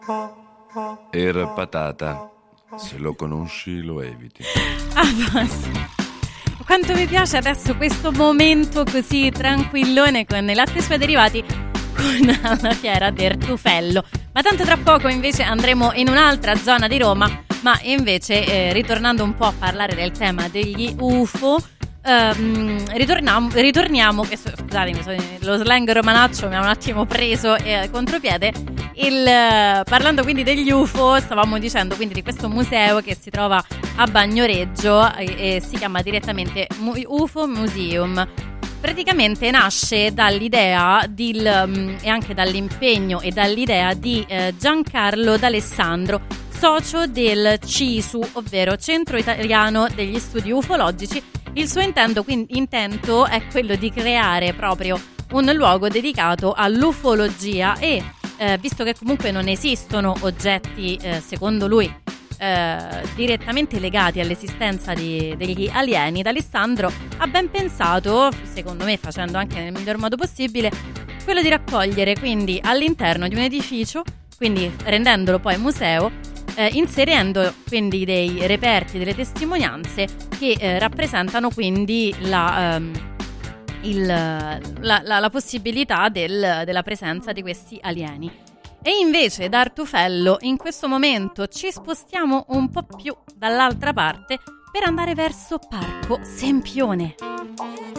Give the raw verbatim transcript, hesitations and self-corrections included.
Era patata. Se lo conosci lo eviti. Ah, basta. Quanto mi piace adesso questo momento così tranquillone con i latte e suoi derivati con la fiera del Tufello. Ma tanto tra poco invece andremo in un'altra zona di Roma, ma invece eh, ritornando un po' a parlare del tema degli U F O, ehm, ritorniamo, ritorniamo che, scusatemi, lo slang romanaccio mi ha un attimo preso eh, contropiede. Il, eh, parlando quindi degli U F O, stavamo dicendo quindi di questo museo che si trova a Bagnoregio e, e si chiama direttamente U F O Museum. Praticamente nasce dall'idea di, um, e anche dall'impegno e dall'idea di eh, Giancarlo D'Alessandro, socio del CISU, ovvero Centro Italiano degli Studi Ufologici. Il suo intento, quindi, intento è quello di creare proprio un luogo dedicato all'ufologia e, eh, visto che comunque non esistono oggetti, eh, secondo lui, Eh, direttamente legati all'esistenza di, degli alieni, D'Alessandro ha ben pensato, secondo me facendo anche nel miglior modo possibile, quello di raccogliere quindi all'interno di un edificio, quindi rendendolo poi museo, eh, inserendo quindi dei reperti, delle testimonianze che eh, rappresentano quindi la, ehm, il, la, la, la possibilità del, della presenza di questi alieni. E invece da Artufello in questo momento ci spostiamo un po' più dall'altra parte per andare verso Parco Sempione.